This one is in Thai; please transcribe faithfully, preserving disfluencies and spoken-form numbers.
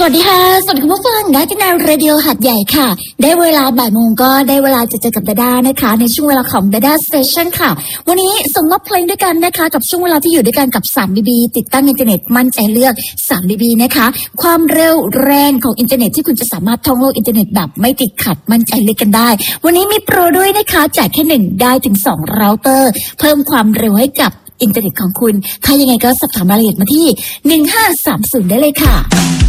วัสดีค่ะสวัสดีคุณผู้ฟังได้ที่นายเรดิโอหัดใหญ่ค่ะได้เวลาบ่ายโมงก็ได้เวลาจะเจอกับดาด้านะคะในช่วงเวลาของดาด้าสเตชันค่ะวันนี้ส่งมอบเพลงด้วยกันนะคะกับช่วงเวลาที่อยู่ด้วยกันกับ ทรี บี บี ติดตั้งอินเทอร์เน็ตมั่นใจเลือก ทรี บี บี นะคะความเร็วแรงของอินเทอร์เน็ตที่คุณจะสามารถท่องโลกอินเทอร์เน็ตแบบไม่ติดขัดมั่นใจเลือกกันได้วันนี้มีโปรด้วยนะคะจ่ายแค่หนึ่งได้ถึงสองเราเตอร์เพิ่มความเร็วให้กับอินเทอร์เน็ตของคุณถ้ายังไงก็สอบถามรายละเอียดมาที่หนึ่งห้าสามศูนย์ได้เลยค่ะ